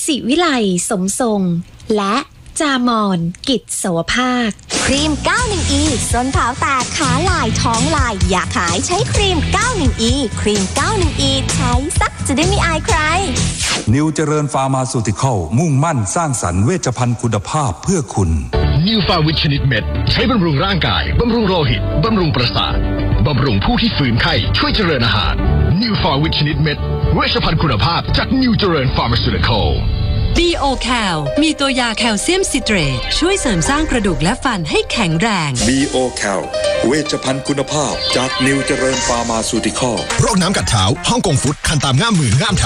ศิวิไลสมทรงและจามอนกิจโสภาคครีม 91E ส้นเท้าแตกขาลายท้องลายอยากหายใช้ครีม 91E ครีม 91E ใช้ซักจะได้ไม่อายใครนิวเจริญฟาร์มาซูติคอลมุ่งมั่นสร้างสรรค์เวชภัณฑ์คุณภาพเพื่อคุณนิวฟาวิชชนิดเม็ดใช้บำรุงร่างกายบำรุงโลหิตบำรุงประสาทบำรุงผู้ที่ฝืนไข้ช่วยเจริญอาหารนิวฟาวิชชนิดเม็ดเวชภัณฑ์คุณภาพจากนิวเจริญฟาร์มาซูติคอล BO-Cal มีตัวยาแคลเซียมซิเตรตช่วยเสริมสร้างกระดูกและฟันให้แข็งแรง BO-Cal เวชภัณฑ์คุณภาพจากนิวเจริญฟาร์มาซูติคอลโรคน้ำกัดเท้าฮ่องกงฟุตคันตามง่ามมือง่ามเท้า